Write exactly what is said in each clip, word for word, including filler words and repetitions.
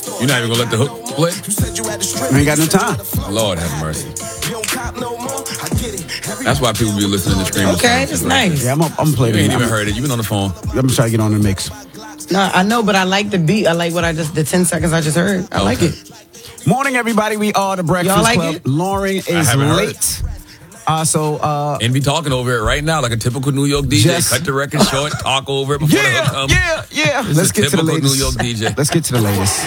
You're not even gonna let the hook play? I ain't got no time. Lord have mercy. That's why people be listening to Scream. Okay, it's nice. Yeah, I'm I'm You playing. ain't I'm, even heard it. You've been on the phone. I'm trying to get on the mix. No, I know, but I like the beat. I like what I just, the ten seconds I just heard. I Okay. like it. Morning, everybody. We are the Breakfast Y'all like Club. it? Lauren is haven't heard late. Uh, so, uh, And be talking over it right now like a typical New York D J. Just- Cut the record short, talk over it before the hook yeah, comes. yeah, yeah. This Let's is get to the typical latest. New York D J. Let's get to the latest.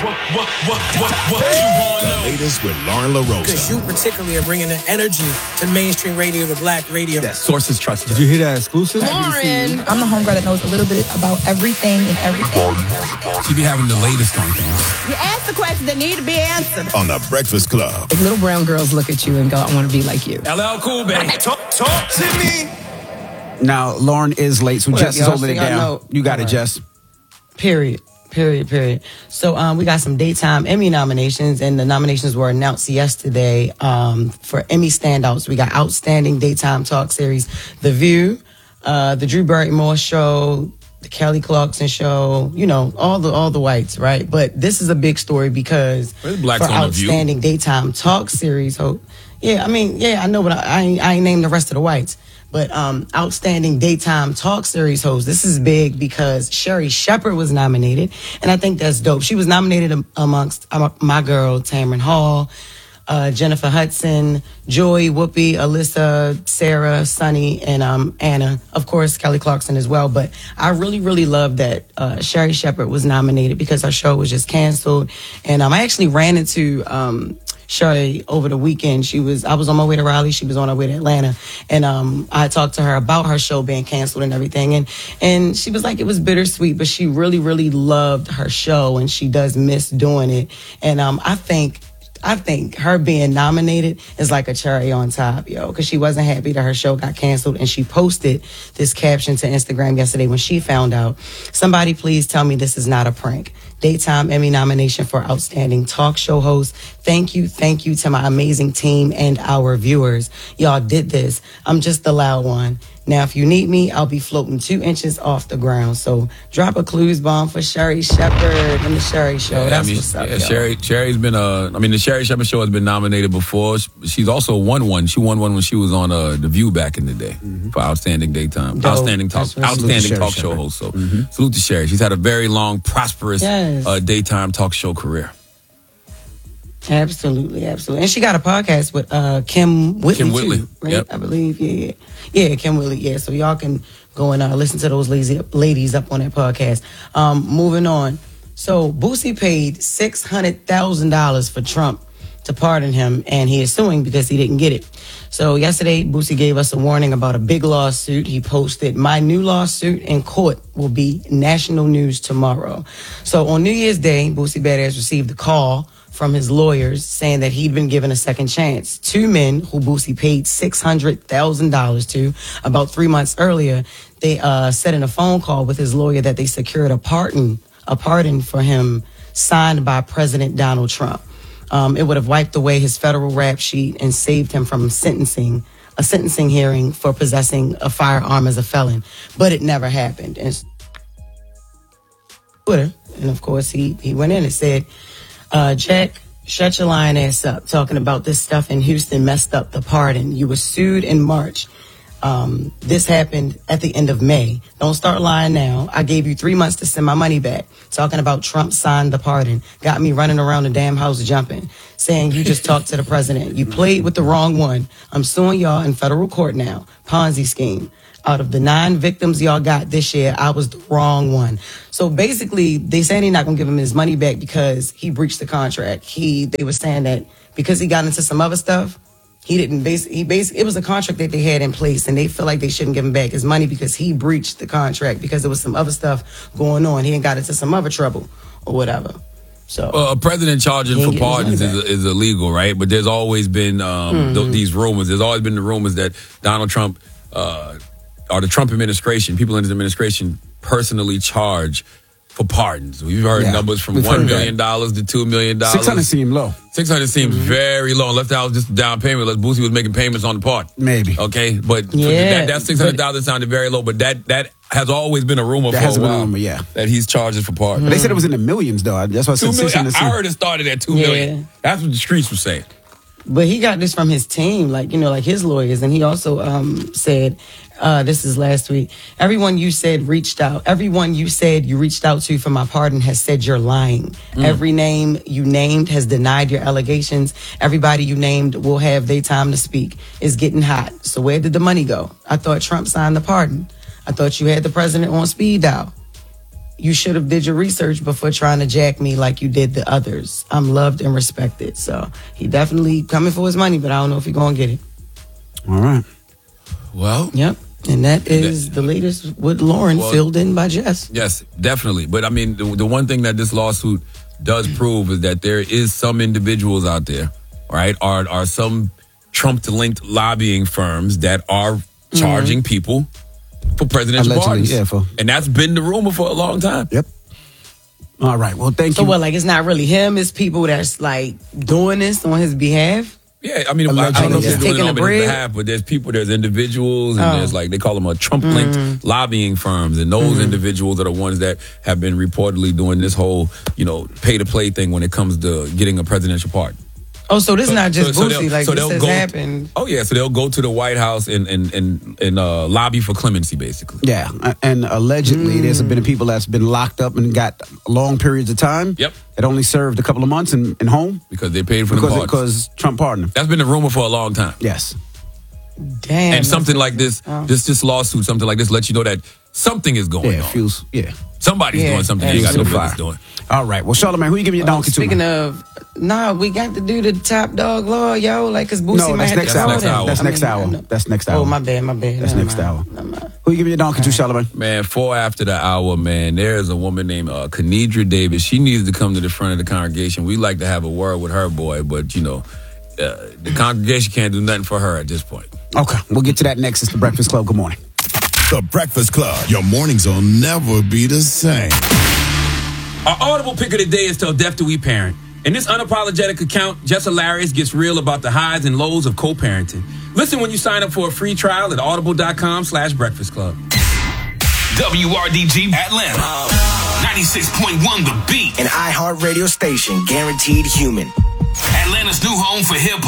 The latest with Lauren LaRosa. Because you particularly are bringing the energy to mainstream radio, to black radio. Sources trusted. Did you hear that exclusive? Lauren. I'm the homegirl that knows a little bit about everything and everything. She be having the latest on things. You ask the questions that need to be answered. On the Breakfast Club. If little brown girls look at you and go, I want to be like you. L L Cool, baby. Talk, talk to me. Now, Lauren is late, so What Jess up, is y'all? holding it So y'all down. know- You got it, All right. Jess. Period. Period, period. So um, we got some daytime Emmy nominations, and the nominations were announced yesterday um, for Emmy standouts. We got Outstanding Daytime Talk Series, The View, uh, The Drew Barrymore Show, The Kelly Clarkson Show, you know, all the all the whites, right? But this is a big story because There's blacks for on The View. Outstanding Daytime Talk Series, ho- yeah, I mean, yeah, I know, but I, I, ain't, I ain't named the rest of the whites. But um, Outstanding Daytime Talk Series host. This is big because Sherry Shepherd was nominated, and I think that's dope. She was nominated am- amongst uh, my girl, Tamron Hall, uh, Jennifer Hudson, Joy, Whoopi, Alyssa, Sarah, Sunny, and um, Anna. Of course, Kelly Clarkson as well. But I really, really love that uh, Sherry Shepherd was nominated because her show was just canceled. And um, I actually ran into... Um, Sherry over the weekend. She was I was on my way to Raleigh, she was on her way to Atlanta, and um I talked to her about her show being canceled and everything, and and she was like it was bittersweet, but she really really loved her show and she does miss doing it. And um I think I think her being nominated is like a cherry on top, yo, because she wasn't happy that her show got canceled, and she posted this caption to Instagram yesterday when she found out. Somebody please tell me this is not a prank. Daytime Emmy nomination for Outstanding Talk Show Host. Thank you, thank you to my amazing team and our viewers. Y'all did this. I'm just the loud one. Now, if you need me, I'll be floating two inches off the ground. So drop a clues bomb for Sherry Shepherd and the Sherry Show. Yeah, That's I mean, what's up, yeah, yo. Sherry, Sherry's been, uh, I mean, the Sherry Shepherd Show has been nominated before. She's also won one. She won one when she was on uh, The View back in the day for Outstanding Daytime, Dope. Outstanding Talk, That's what's- Outstanding Salute to Talk Sherry Show Shepherd. host. So salute to Sherry. She's had a very long, prosperous Yes. uh, daytime talk show career. Absolutely, absolutely. And she got a podcast with uh, Kim Whitley. Kim Whitley, too, right? yep. I believe, yeah, yeah. Yeah, Kim Whitley, yeah. So y'all can go and uh, listen to those lazy ladies up on that podcast. Um, moving on. So Boosie paid six hundred thousand dollars for Trump to pardon him, and he is suing because he didn't get it. So yesterday, Boosie gave us a warning about a big lawsuit. He posted, "My new lawsuit in court will be national news tomorrow." So on New Year's Day, Boosie Badass received a call from his lawyers saying that he'd been given a second chance. Two men who Boosie paid six hundred thousand dollars to about three months earlier, they uh, said in a phone call with his lawyer that they secured a pardon, a pardon for him signed by President Donald Trump. Um, it would have wiped away his federal rap sheet and saved him from sentencing, a sentencing hearing for possessing a firearm as a felon. But it never happened. And Twitter, and of course he, he went in and said, uh, Jack, shut your lying ass up. Talking about this stuff in Houston messed up the pardon. You were sued in March. Um, this happened at the end of May. Don't start lying now. I gave you three months to send my money back. Talking about Trump signed the pardon. Got me running around the damn house jumping. Saying you just talked to the president. You played with the wrong one. I'm suing y'all in federal court now. Ponzi scheme. Out of the nine victims y'all got this year, I was the wrong one. So basically, they saying they're not going to give him his money back because he breached the contract. He, they were saying that because he got into some other stuff, he didn't base, he basically, it was a contract that they had in place and they feel like they shouldn't give him back his money because he breached the contract because there was some other stuff going on. He ain't got into some other trouble or whatever. So Well, a president charging He ain't for getting his pardons money is, back. is illegal, right? But there's always been um, Mm-hmm. th- these rumors. There's always been the rumors that Donald Trump uh, or the Trump administration, people in his administration, personally charge for pardons. We've heard Yeah, numbers from we've one heard million dollars to two million dollars. six hundred seem low. Six hundred seems Mm-hmm. very low. Unless that was just a down payment. Unless Boosie was making payments on the part. Maybe. Okay, but for Yeah, that, that six hundred thousand sounded very low. But that that has always been a rumor That for has a been a while. rumor, yeah. That he's charging for pardons. They said it was in the millions, though. That's why I Two said six million. hundred I seem. heard it started at two Yeah. million. That's what the streets were saying. But he got this from his team, like, you know, like his lawyers. And he also um, said, uh, this is last week, everyone you said reached out, everyone you said you reached out to for my pardon has said you're lying. Every name you named has denied your allegations. Everybody you named will have their time to speak. It's getting hot. So where did the money go? I thought Trump signed the pardon. I thought you had the president on speed dial. You should have did your research before trying to jack me like you did the others. I'm loved and respected. So he definitely coming for his money, but I don't know if he gonna get it. All right. Well, Yep. And that is the latest with Lauren, Well- filled in by Jess. yes, definitely. But I mean, the, the one thing that this lawsuit does prove is that there is some individuals out there, right? Are are some Trump-linked lobbying firms that are charging people for presidential Allegedly, pardons. yeah, for- and that's been the rumor for a long time. Yep. All right. Well, thank So you. what, like it's not really him, it's people that's like doing this on his behalf? Yeah, I mean, I- I don't know if Allegedly, they're yeah. doing it Taking on the his bread? behalf, but there's people, there's individuals, and Oh. there's like, they call them a Trump-linked lobbying firms, and those individuals are the ones that have been reportedly doing this whole, you know, pay-to-play thing when it comes to getting a presidential pardon. Oh, so this is not just So- so Boosie, they'll- like so this they'll has go- happened. Oh yeah, so they'll go to the White House and and and, and uh, lobby for clemency, basically. Yeah, and allegedly there's been people that's been locked up and got long periods of time. Yep. That only served a couple of months in, in home Because they paid for the because pardons. because Trump pardoned him. That's been the rumor for a long time. Yes. Damn. And something like this, Oh. this this lawsuit, something like this, lets you know that something is going Yeah. on. Feels. Yeah. Somebody's Yeah, doing something they ain't got no absolutely. business doing. All right. Well, Charlamagne, who you giving your Oh, donkey speaking to? of, nah, we got to do the top dog law, yo. Like, cause Boosie No, might that's have next to hour. call That's them. next hour. That's I next mean, hour. I know. That's next Oh, hour. my bad, my bad. That's Never next mind. hour. Never mind. Who you giving your donkey to, Charlamagne? Man, four after the hour, man, there is a woman named uh, Kenedra Davis. She needs to come to the front of the congregation. We like to have a word with her, boy, but, you know, uh, the congregation can't do nothing for her at this point. Okay, we'll get to that next. It's the Breakfast Club. Good morning. The Breakfast Club. Your mornings will never be the same. Our audible pick of the day is Till Death Do We Parent. In this unapologetic account, Jess Hilarious gets real about the highs and lows of co-parenting. Listen when you sign up for a free trial at audible.com slash breakfast club. W R D G Atlanta. ninety-six point one The Beat. An iHeartRadio station guaranteed human. Atlanta's new home for hip